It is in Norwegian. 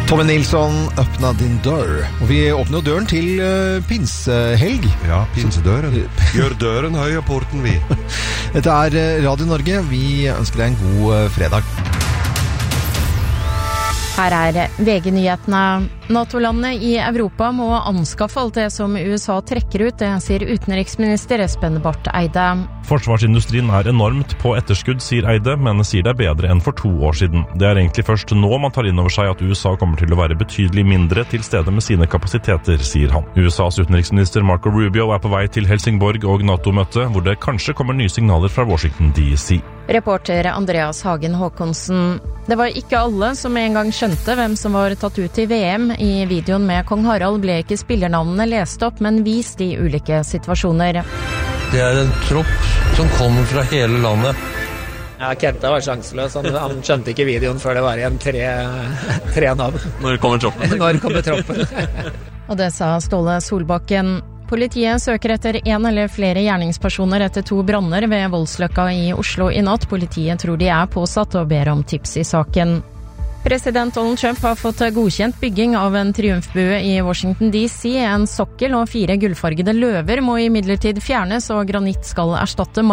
Tommy Nilsson öppna din dør. Og vi åpner jo døren til pinsehelg. Ja, pinsedøren. Gjør døren høy og porten vid. Dette Radio Norge. Vi ønsker deg en god fredag. Her VG-nyhetene. NATO-landene i Europa må anskaffe alt det som USA trekker ut, det sier utenriksminister Espen Barth Eide. Forsvarsindustrien enormt på etterskudd, sier Eide, men sier det bedre enn for 2 år siden. Det egentlig først nå man tar inn over seg at USA kommer til å være betydelig mindre til stede med sine kapasiteter, sier han. USAs utenriksminister Marco Rubio på vei til Helsingborg og NATO-møte, hvor det kanskje kommer nye signaler fra Washington DC. Reporter Andreas Hagen Håkonsen. Det var ikke alle som en gang skjønte hvem som var tatt ut i VM. I videoen med Kong Harald ble ikke spillernavnene lest opp, men vist i ulike situasjoner. Det en tropp som kommer fra hele landet. Ja, Kenta var sjanseløs. Han skjønte ikke videoen før det var igjen tre navn. Når kommer troppen? Når kommer troppen. Og det sa Ståle Solbakken. Politiet søker etter 1 eller flere gjerningspersoner etter 2 branner ved Voldsløkka i Oslo i natt. Politiet tror de påsatt og ber om tips i saken. President Donald Trump har fått godkjent bygging av en triumfbue i Washington DC. En sokkel og 4 gullfargede løver må imidlertid fjernes, og granitt skal erstatte